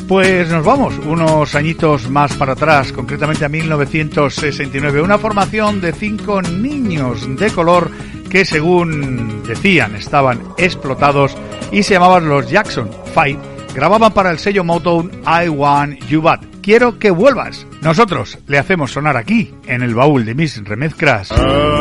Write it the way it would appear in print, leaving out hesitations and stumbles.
Pues nos vamos unos añitos más para atrás, concretamente a 1969. Una formación de 5 niños de color que, según decían, estaban explotados y se llamaban los Jackson 5. Grababan para el sello Motown I Want You Bad. Quiero que vuelvas. Nosotros le hacemos sonar aquí, en el baúl de mis remezclas.